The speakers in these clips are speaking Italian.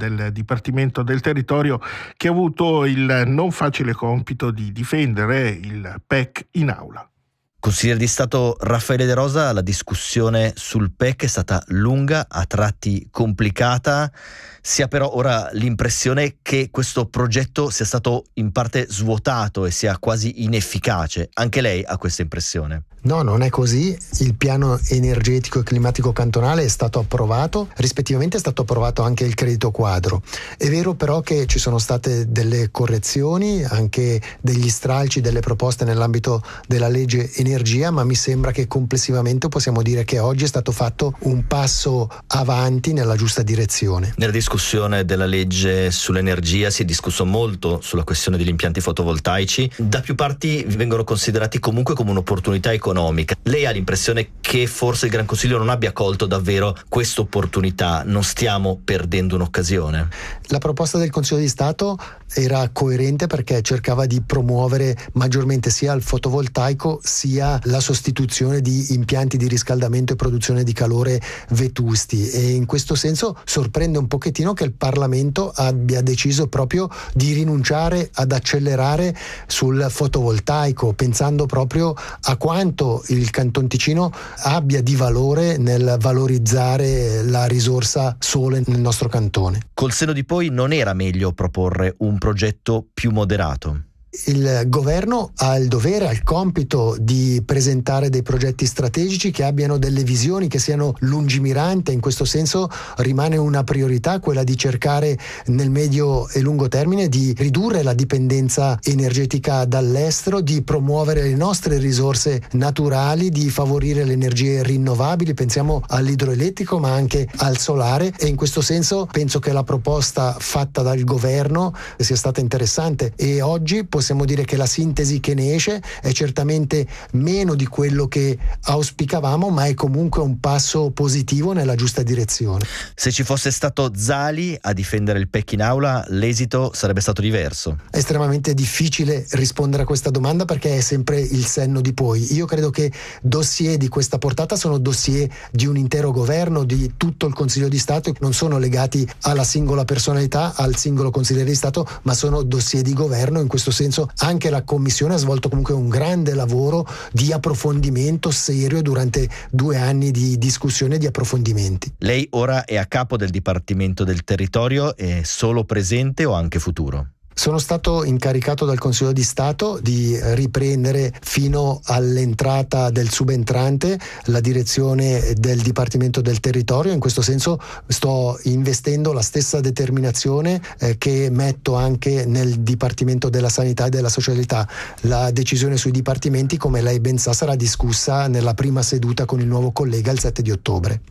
del Dipartimento del Territorio, che ha avuto il non facile compito di difendere il PEC in aula. Consigliere di Stato Raffaele De Rosa, la discussione sul PEC è stata lunga, a tratti complicata. Si ha però ora l'impressione che questo progetto sia stato in parte svuotato e sia quasi inefficace. Anche lei ha questa impressione? No, non è così. Il piano energetico e climatico cantonale è stato approvato, rispettivamente è stato approvato anche il credito quadro. È vero però che ci sono state delle correzioni, anche degli stralci, delle proposte nell'ambito della legge energia, ma mi sembra che complessivamente possiamo dire che oggi è stato fatto un passo avanti nella giusta direzione. Nella discussione della legge sull'energia si è discusso molto sulla questione degli impianti fotovoltaici. Da più parti vengono considerati comunque come un'opportunità economica. Lei ha l'impressione che forse il Gran Consiglio non abbia colto davvero questa opportunità? Non stiamo perdendo un'occasione? La proposta del Consiglio di Stato era coerente perché cercava di promuovere maggiormente sia il fotovoltaico sia la sostituzione di impianti di riscaldamento e produzione di calore vetusti, e in questo senso sorprende un pochettino che il Parlamento abbia deciso proprio di rinunciare ad accelerare sul fotovoltaico, pensando proprio a quanto il Canton Ticino abbia di valore nel valorizzare la risorsa sole nel nostro cantone. Col senno di poi, non era meglio proporre un progetto più moderato? Il governo ha il dovere, ha il compito di presentare dei progetti strategici che abbiano delle visioni, che siano lungimiranti. In questo senso rimane una priorità quella di cercare nel medio e lungo termine di ridurre la dipendenza energetica dall'estero, di promuovere le nostre risorse naturali, di favorire le energie rinnovabili. Pensiamo all'idroelettrico ma anche al solare, e in questo senso penso che la proposta fatta dal governo sia stata interessante, e oggi possiamo dire che la sintesi che ne esce è certamente meno di quello che auspicavamo, ma è comunque un passo positivo nella giusta direzione. Se ci fosse stato Zali a difendere il PEC in aula, l'esito sarebbe stato diverso? È estremamente difficile rispondere a questa domanda perché è sempre il senno di poi. Io credo che dossier di questa portata sono dossier di un intero governo, di tutto il Consiglio di Stato, non sono legati alla singola personalità, al singolo consigliere di Stato, ma sono dossier di governo. In questo senso anche la Commissione ha svolto comunque un grande lavoro di approfondimento serio durante 2 anni di discussione e di approfondimenti. Lei ora è a capo del Dipartimento del Territorio, è solo presente o anche futuro? Sono stato incaricato dal Consiglio di Stato di riprendere fino all'entrata del subentrante la direzione del Dipartimento del Territorio. In questo senso sto investendo la stessa determinazione che metto anche nel Dipartimento della Sanità e della Socialità. La decisione sui dipartimenti, come lei ben sa, sarà discussa nella prima seduta con il nuovo collega il 7 di ottobre.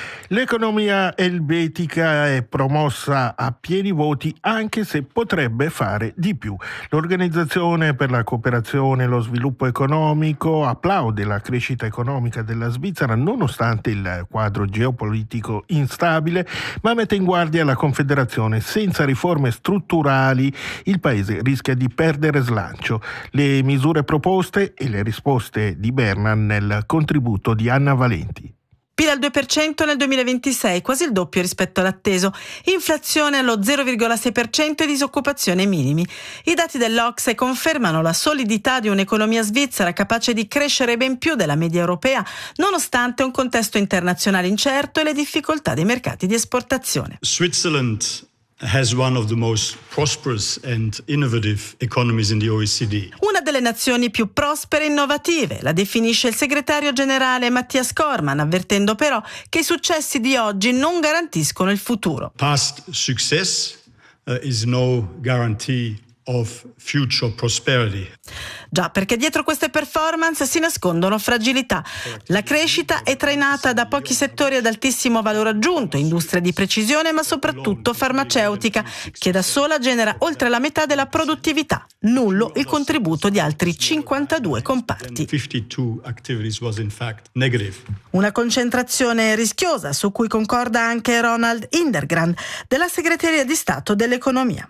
L'economia elvetica è promossa a pieni voti, anche se potrebbe fare di più. L'Organizzazione per la cooperazione e lo sviluppo economico applaude la crescita economica della Svizzera nonostante il quadro geopolitico instabile, ma mette in guardia la Confederazione: senza riforme strutturali il paese rischia di perdere slancio. Le misure proposte e le risposte di Bernan nel contributo di Anna Valenti. PIL al 2% nel 2026, quasi il doppio rispetto all'atteso. Inflazione allo 0,6% e disoccupazione minimi. I dati dell'OCSE confermano la solidità di un'economia svizzera capace di crescere ben più della media europea, nonostante un contesto internazionale incerto e le difficoltà dei mercati di esportazione. Switzerland has one of the most prosperous and innovative economies in the OECD. Una delle nazioni più prospere e innovative, la definisce il segretario generale Matthias Cormann, avvertendo però che i successi di oggi non garantiscono il futuro. Past success is no guarantee of future prosperity. Già, perché dietro queste performance si nascondono fragilità. La crescita è trainata da pochi settori ad altissimo valore aggiunto, industria di precisione ma soprattutto farmaceutica, che da sola genera oltre la metà della produttività. Nullo il contributo di altri 52 comparti. 52 activities was in fact negative. Una concentrazione rischiosa su cui concorda anche Ronald Indergrand della Segreteria di Stato dell'Economia,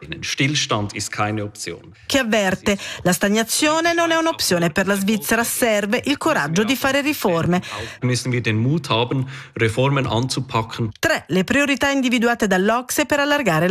che avverte: la stagnazione non è un'opzione per la Svizzera, serve il coraggio di fare riforme. 3 le priorità individuate dall'OCSE per allargare